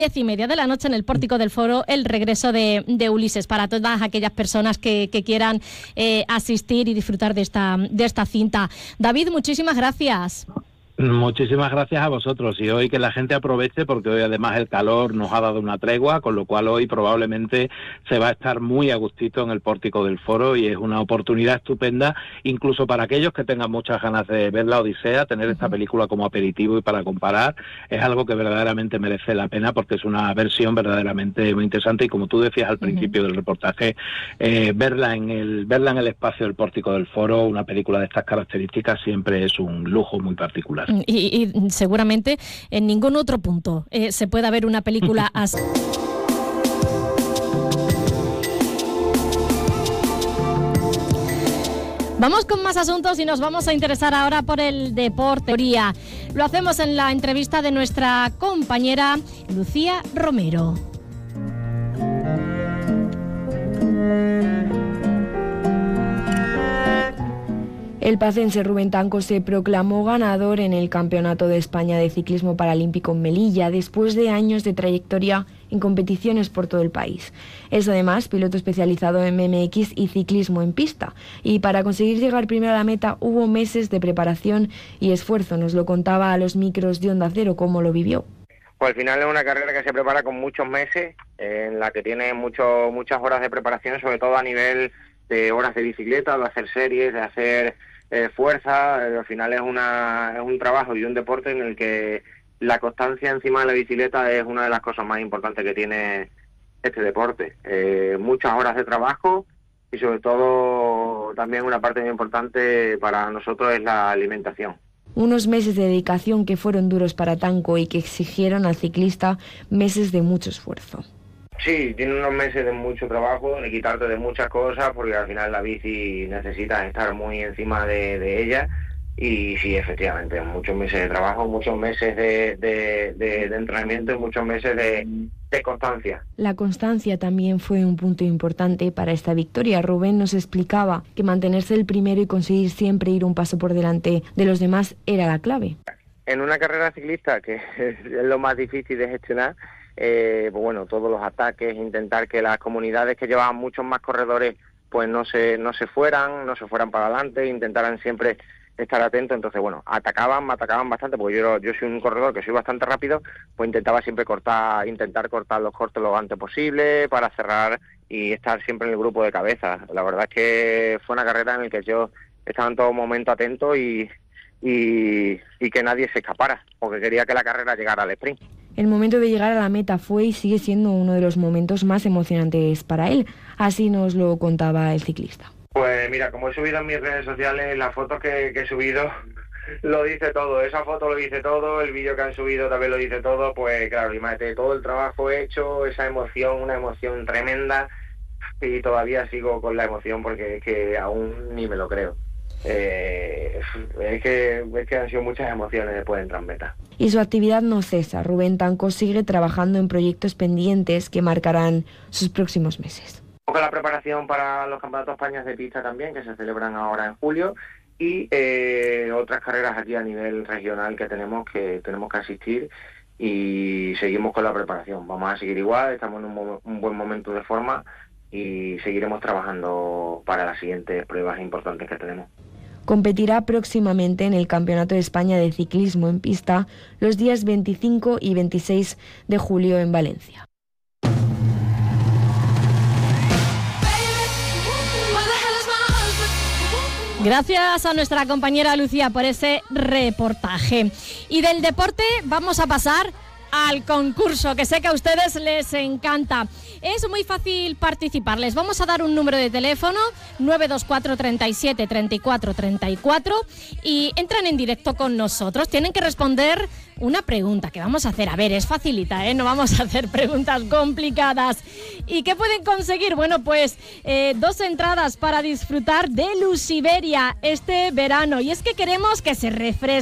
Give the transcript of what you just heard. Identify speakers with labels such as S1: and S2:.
S1: 10:30 de la noche en el Pórtico del Foro, el regreso de Ulises, para todas aquellas personas que quieran asistir y disfrutar de esta cinta. David, muchísimas gracias.
S2: Muchísimas gracias a vosotros, y hoy que la gente aproveche, porque hoy además el calor nos ha dado una tregua, con lo cual hoy probablemente se va a estar muy a gustito en el Pórtico del Foro, y es una oportunidad estupenda, incluso para aquellos que tengan muchas ganas de ver La Odisea, tener esta película como aperitivo y para comparar, es algo que verdaderamente merece la pena, porque es una versión verdaderamente muy interesante, y como tú decías al principio del reportaje, verla en el espacio del Pórtico del Foro, una película de estas características, siempre es un lujo muy particular.
S1: Y seguramente en ningún otro punto se pueda ver una película así. Vamos con más asuntos y nos vamos a interesar ahora por el deporte. Lo hacemos en la entrevista de nuestra compañera Lucía Romero.
S3: El pacense Rubén Tanco se proclamó ganador en el Campeonato de España de Ciclismo Paralímpico en Melilla, después de años de trayectoria en competiciones por todo el país. Es además piloto especializado en BMX y ciclismo en pista. Y para conseguir llegar primero a la meta hubo meses de preparación y esfuerzo. Nos lo contaba a los micros de Onda Cero cómo lo vivió.
S4: Pues al final es una carrera que se prepara con muchos meses, en la que tiene muchas horas de preparación, sobre todo a nivel de horas de bicicleta, de hacer series, de hacer fuerza. Al final es un trabajo y un deporte en el que la constancia encima de la bicicleta es una de las cosas más importantes que tiene este deporte. Muchas horas de trabajo, y sobre todo también una parte muy importante para nosotros es la alimentación.
S3: Unos meses de dedicación que fueron duros para Tanco y que exigieron al ciclista meses de mucho esfuerzo.
S4: Sí, tiene unos meses de mucho trabajo, de quitarte de muchas cosas, porque al final la bici necesitas estar muy encima de ella. Y sí, efectivamente, muchos meses de trabajo, muchos meses de entrenamiento y muchos meses de constancia.
S3: La constancia también fue un punto importante para esta victoria. Rubén nos explicaba que mantenerse el primero y conseguir siempre ir un paso por delante de los demás era la clave.
S4: En una carrera ciclista, que es lo más difícil de gestionar, pues bueno, todos los ataques, intentar que las comunidades que llevaban muchos más corredores pues no se fueran para adelante, intentaran siempre estar atentos. Entonces bueno, me atacaban bastante, porque yo soy un corredor que soy bastante rápido, pues intentaba siempre intentar cortar los cortes lo antes posible para cerrar y estar siempre en el grupo de cabeza. La verdad es que fue una carrera en la que yo estaba en todo momento atento y que nadie se escapara, porque quería que la carrera llegara al sprint.
S3: El momento de llegar a la meta fue y sigue siendo uno de los momentos más emocionantes para él. Así nos lo contaba el ciclista.
S4: Pues mira, como he subido en mis redes sociales, las fotos que he subido lo dice todo. Esa foto lo dice todo, el vídeo que han subido también lo dice todo. Pues claro, imagínate todo el trabajo hecho, esa emoción, una emoción tremenda, y todavía sigo con la emoción porque es que aún ni me lo creo. Es que han sido muchas emociones después de entrar en meta.
S3: Y su actividad no cesa. Rubén Tanco sigue trabajando en proyectos pendientes que marcarán sus próximos meses.
S4: Con la preparación para los Campeonatos España de pista también, que se celebran ahora en julio, y otras carreras aquí a nivel regional que tenemos que asistir, y seguimos con la preparación. Vamos a seguir igual, estamos en un buen momento de forma y seguiremos trabajando para las siguientes pruebas importantes que tenemos.
S3: Competirá próximamente en el Campeonato de España de Ciclismo en Pista los días 25 y 26 de julio en Valencia.
S1: Gracias a nuestra compañera Lucía por ese reportaje. Y del deporte vamos a pasar al concurso, que sé que a ustedes les encanta. Es muy fácil participar. Les vamos a dar un número de teléfono, 924 37 34 34, y entran en directo con nosotros. Tienen que responder una pregunta que vamos a hacer. A ver, es facilita, no vamos a hacer preguntas complicadas. ¿Y qué pueden conseguir? Bueno, pues 2 entradas para disfrutar de Lusiberia este verano. Y es que queremos que se refresquen